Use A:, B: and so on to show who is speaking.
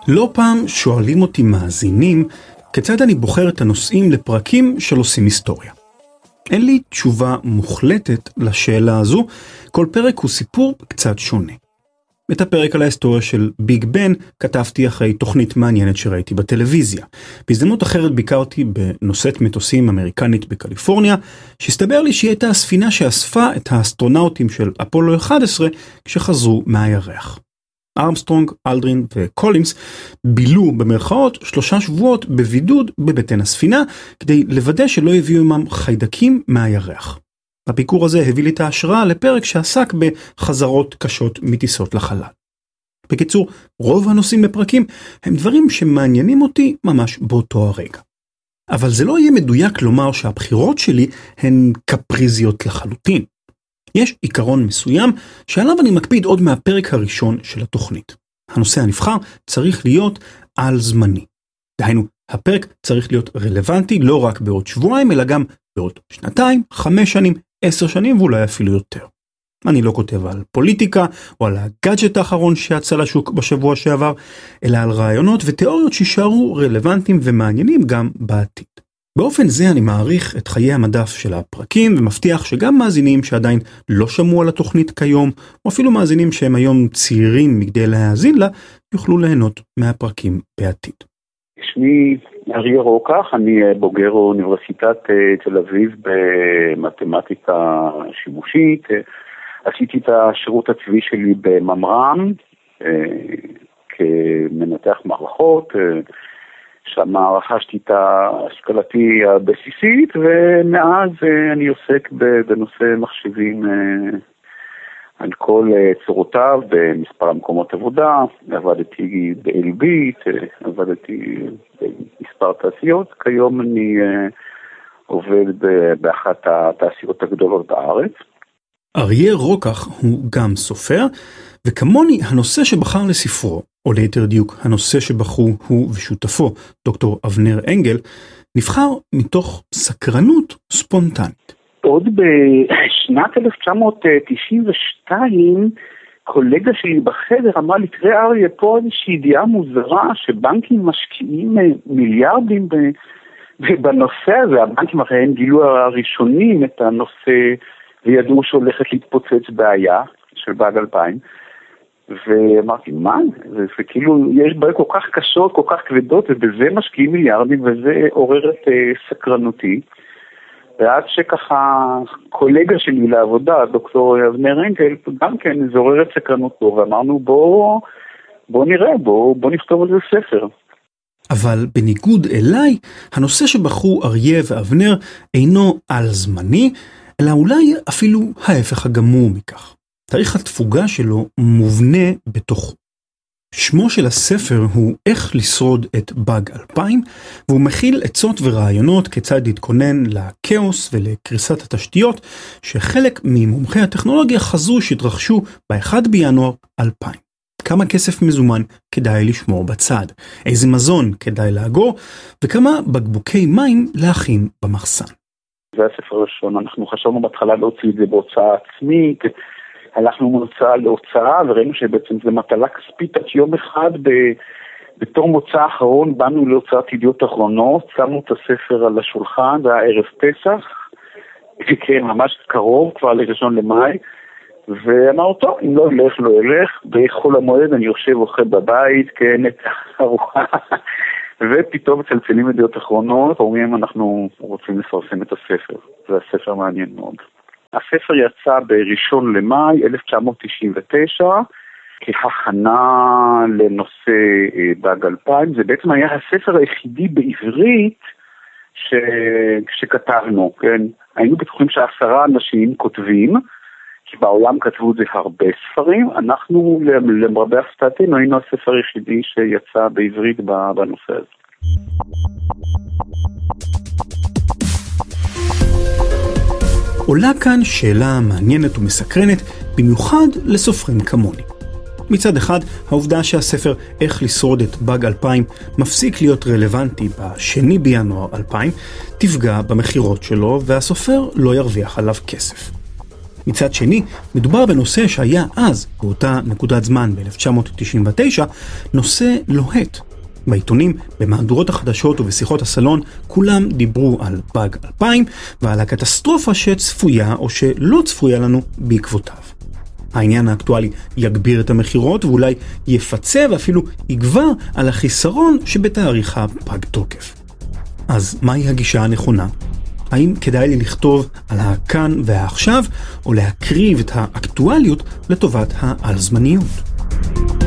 A: לא פעם שואלים אותי מאזינים כיצד אני בוחר את הנושאים לפרקים של עושים היסטוריה. אין לי תשובה מוחלטת לשאלה הזו, כל פרק הוא סיפור קצת שונה. את הפרק על ההיסטוריה של ביג בן כתבתי אחרי תוכנית מעניינת שראיתי בטלוויזיה. בהזדמנות אחרת ביקרתי בנושאת מטוסים אמריקנית בקליפורניה, שהסתבר לי שהיא הייתה הספינה שאספה את האסטרונאוטים של אפולו 11 כשחזרו מהירח. ארמסטרונג, אלדרין וקולינס בילו במרכאות 3 שבועות בבידוד בבטן הספינה, כדי לוודא שלא הביאו עמם חיידקים מהירח. הביקור הזה הביא לי את ההשראה לפרק שעסק בחזרות קשות מטיסות לחלל. בקיצור, רוב הנושאים בפרקים הם דברים שמעניינים אותי ממש באותו הרגע. אבל זה לא יהיה מדויק לומר שהבחירות שלי הן קפריזיות לחלוטין. יש עיקרון מסוים שעליו אני מקפיד עוד מהפרק הראשון של התוכנית. הנושא הנבחר צריך להיות על זמני. דהיינו, הפרק צריך להיות רלוונטי לא רק בעוד שבועיים, אלא גם בעוד 2, 5 שנים, 10 שנים ואולי אפילו יותר. אני לא כותב על פוליטיקה או על הגאדג'ט האחרון שיצא לשוק בשבוע שעבר, אלא על רעיונות ותיאוריות שישארו רלוונטיים ומעניינים גם בעתיד. באופן זה אני מעריך את חיי המדף של הפרקים ומבטיח שגם מאזינים שעדיין לא שמעו על התוכנית כיום, או אפילו מאזינים שהם היום צעירים מכדי להאזין לה, יוכלו ליהנות מהפרקים בעתיד.
B: שמי אריה רוקח, אני בוגר אוניברסיטת תל אביב במתמטיקה שימושית. עשיתי את השירות הצבאי שלי בממר"ם כמנתח מערכות, שם רכשתי את השכלתי הבסיסית, ומאז אני עוסק בנושא מחשבים על כל צורותיו במספר המקומות עבודה. עבדתי באלביט, עבדתי במספר תעשיות. כיום אני עובד באחת התעשיות הגדולות בארץ.
A: אריה רוקח הוא גם סופר, וכמוני הנושא שבחר לספרו, או ליתר דיוק הנושא שבחרו הוא ושותפו, דוקטור אבנר אנגל, נבחר מתוך סקרנות ספונטנית.
B: עוד בשנת 1992, קולגה שלי בחדר אמר לי, תראה אריה, פה איזושהי ידיעה מוזרה שבנקים משקיעים מיליארדים בנושא הזה. הבנקים הרי הם גילו הראשונים את הנושא וידעו שהולכת להתפוצץ בעיה של באג 2000. ואמרתי, מה? זה כאילו, יש בעיה כל כך קשות, כל כך כבדות, ובזה משקיעים מיליארדים, וזה עורר את סקרנותי. ועד שככה קולגה שלי לעבודה, דוקטור אבנר אנגל, גם כן זה עורר את סקרנותו, ואמרנו בוא נראה, בוא נכתוב על זה ספר.
A: אבל בניגוד אליי, הנושא שבחרו אריה ואבנר אינו על זמני, אלא אולי אפילו ההפך הגמור מכך. תאריך התפוגה שלו מובנה בתוכו. שמו של הספר הוא איך לשרוד את באג 2000, והוא מכיל עצות ורעיונות כיצד להתכונן לכאוס ולקריסת התשתיות, שחלק ממומחי הטכנולוגיה חזו שהתרחשו ב-1 בינואר 2000. כמה כסף מזומן כדאי לשמור בצד, איזה מזון כדאי לאגור, וכמה בקבוקי מים להכין במחסן.
B: זה הספר הראשון, אנחנו חשבנו בהתחלה להוציא את זה בהוצאה עצמית, הלכנו מהוצאה להוצאה וראינו שבעצם זה מטלה כספית. עד יום אחד בתור מוצא האחרון באנו להוצאת ידיעות אחרונות, שמנו את הספר על השולחן, זה היה ערב פסח, כן, ממש קרוב כבר ל1 למאי, ואמרנו טוב, אם לא ילך, לא ילך, בחול המועד אני יושב אוכל בבית, כן, את הארוחה, ופתאום מצלצלים ידיעות אחרונות, אומרים אנחנו רוצים לפרסם את הספר, זה הספר מעניין מאוד. הספר יצא ב1 למאי 1999 כהכנה לנושא באג 2000. זה בעצם היה הספר היחידי בעברית שכתבנו, כן? היינו בטוחים ש10 אנשים כותבים, כי בעולם כתבו את זה הרבה ספרים. אנחנו למרבה הפתעתנו היינו הספר היחידי שיצא בעברית בנושא הזה.
A: עולה כאן שאלה מעניינת ומסקרנת, במיוחד לסופרים כמוני. מצד אחד, העובדה שהספר איך לשרוד את באג 2000 מפסיק להיות רלוונטי ב2 בינואר 2000, תפגע במחירות שלו והסופר לא ירוויח עליו כסף. מצד שני, מדובר בנושא שהיה אז, באותה נקודת זמן ב-1999, נושא לוהט. בעיתונים, במהדורות החדשות ובשיחות הסלון, כולם דיברו על פג 2000 ועל הקטסטרופה שצפויה או שלא צפויה לנו בעקבותיו. העניין האקטואלי יגביר את המחירות ואולי יפצה ואפילו יגבר על החיסרון שבתאריך הפג תוקף. אז מהי הגישה הנכונה? האם כדאי לי לכתוב על הכאן והעכשיו או להקריב את האקטואליות לטובת העל-זמניות?